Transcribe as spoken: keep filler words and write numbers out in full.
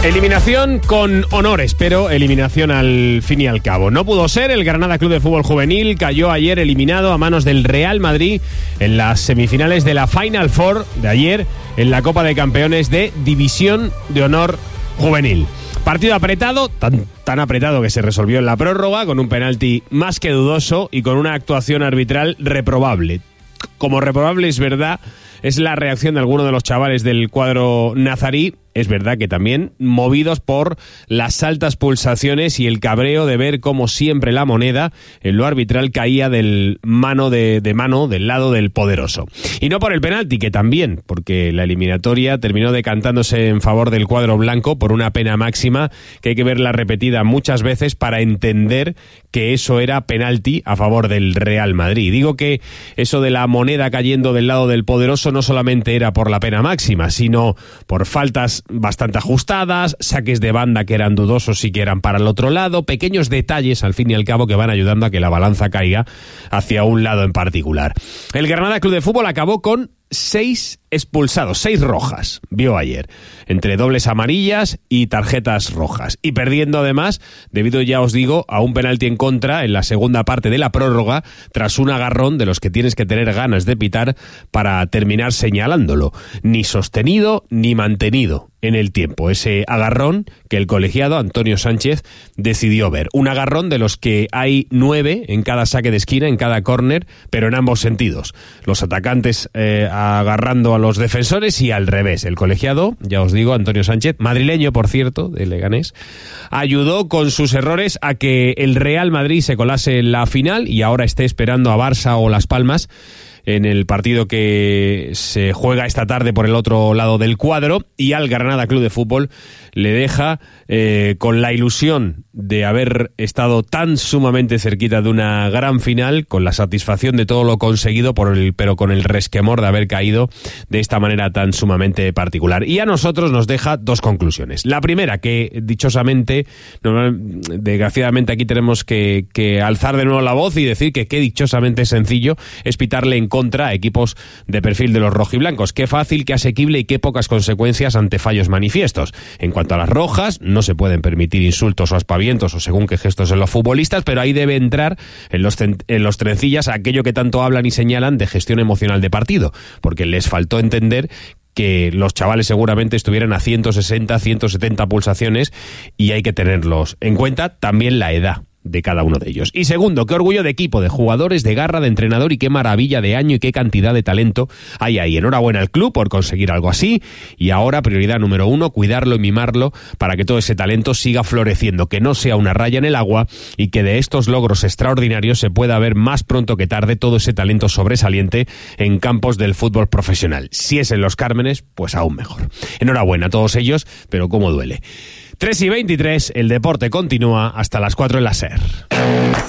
Eliminación con honores, pero eliminación al fin y al cabo. No pudo ser, el Granada Club de Fútbol Juvenil cayó ayer eliminado a manos del Real Madrid en las semifinales de la Final Four de ayer en la Copa de Campeones de División de Honor Juvenil. Partido apretado, tan, tan apretado que se resolvió en la prórroga, con un penalti más que dudoso y con una actuación arbitral reprobable. Como reprobable es verdad, es la reacción de algunos de los chavales del cuadro nazarí. Es verdad que también movidos por las altas pulsaciones y el cabreo de ver cómo siempre la moneda en lo arbitral caía del mano de, de mano del lado del poderoso. Y no por el penalti, que también, porque la eliminatoria terminó decantándose en favor del cuadro blanco por una pena máxima que hay que verla repetida muchas veces para entender que eso era penalti a favor del Real Madrid. Digo que eso de la moneda cayendo del lado del poderoso no solamente era por la pena máxima, sino por faltas bastante ajustadas, saques de banda que eran dudosos y que eran para el otro lado, pequeños detalles al fin y al cabo que van ayudando a que la balanza caiga hacia un lado en particular. El Granada Club de Fútbol acabó con seis expulsados, seis rojas, vio ayer, entre dobles amarillas y tarjetas rojas, y perdiendo además, debido, ya os digo, a un penalti en contra en la segunda parte de la prórroga, tras un agarrón de los que tienes que tener ganas de pitar para terminar señalándolo, ni sostenido ni mantenido en el tiempo, ese agarrón que el colegiado Antonio Sánchez decidió ver, un agarrón de los que hay nueve en cada saque de esquina, en cada córner, pero en ambos sentidos, los atacantes eh, agarrando a los defensores y al revés. El colegiado, ya os digo, Antonio Sánchez, madrileño por cierto, de Leganés, ayudó con sus errores a que el Real Madrid se colase en la final y ahora esté esperando a Barça o Las Palmas en el partido que se juega esta tarde por el otro lado del cuadro, y al Granada Club de Fútbol le deja eh, con la ilusión de haber estado tan sumamente cerquita de una gran final, con la satisfacción de todo lo conseguido, por el, pero con el resquemor de haber caído de esta manera tan sumamente particular. Y a nosotros nos deja dos conclusiones. La primera, que dichosamente, no, desgraciadamente aquí tenemos que, que alzar de nuevo la voz y decir que qué dichosamente sencillo es pitarle en contra a equipos de perfil de los rojiblancos. Qué fácil, qué asequible y qué pocas consecuencias ante fallos manifiestos. En cuanto a las rojas, no se pueden permitir insultos o aspavientos o según qué gestos en los futbolistas, pero ahí debe entrar en los, en los trencillas aquello que tanto hablan y señalan de gestión emocional de partido, porque les faltó entender que los chavales seguramente estuvieran a ciento sesenta, ciento setenta pulsaciones y hay que tenerlos en cuenta, también la edad de cada uno de ellos. Y segundo, qué orgullo de equipo, de jugadores, de garra, de entrenador, y qué maravilla de año y qué cantidad de talento hay ahí. Enhorabuena al club por conseguir algo así, y ahora prioridad número uno, cuidarlo y mimarlo para que todo ese talento siga floreciendo, que no sea una raya en el agua y que de estos logros extraordinarios se pueda ver más pronto que tarde todo ese talento sobresaliente en campos del fútbol profesional. Si es en Los Cármenes, pues aún mejor. Enhorabuena a todos ellos, pero cómo duele. tres y veintitrés, el deporte continúa hasta las cuatro en la SER.